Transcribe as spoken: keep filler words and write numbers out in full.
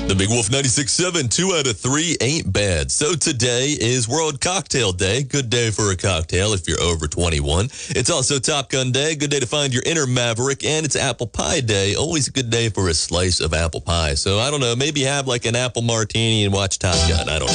The Big Wolf ninety-six point seven, two out of three ain't bad. So today is World Cocktail Day. Good day for a cocktail if you're over twenty-one. It's also Top Gun Day. Good day to find your inner maverick. And it's Apple Pie Day. Always a good day for a slice of apple pie. So I don't know, maybe have like an apple martini and watch Top Gun. I don't know.